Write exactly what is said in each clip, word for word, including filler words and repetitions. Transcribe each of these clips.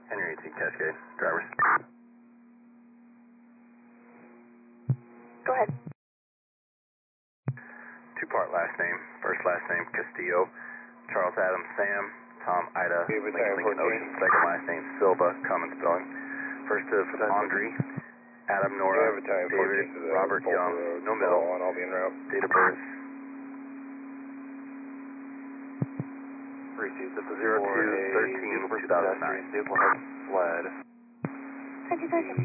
Henry eighteen Cascade, drivers. Go ahead. Two part last name, first last name Castillo, Charles Adams Sam, Tom Ida, David, Lincoln, Lincoln Ocean, second last name Silva, common spelling. First of Andre, Adam Nora, David, Robert Young, no middle, on, I'll be en route. date of birth. Received this is zero for two a thirteen two thousand nine. Vehicle has fled. Thank you, thank you.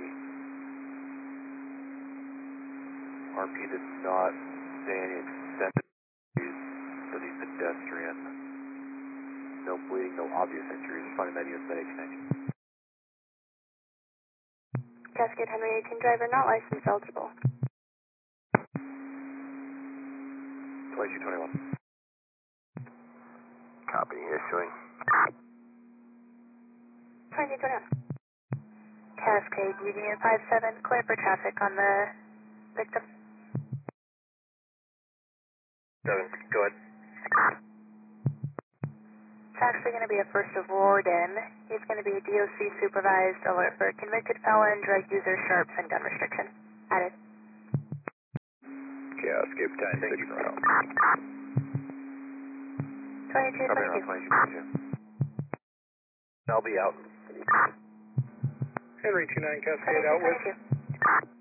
R P did not say any extended injuries for the pedestrian. No bleeding, no obvious injuries. Finding that U S A connection. Cascade Henry eighteen driver, not licensed eligible. twenty-two twenty-one. Copy, issuing. twenty-two twenty-one. Cascade Union five seven, clear for traffic on the victim. Seven, go ahead. It's actually going to be a first of Warden. He's going to be a D O C supervised alert for convicted felon, drug user, sharps, and gun restriction. Added. Cascade ten six route. twenty-two twenty-two. twenty-two twenty-two. I'll be out. Henry two nine Cascade twenty-two out with. twenty-two.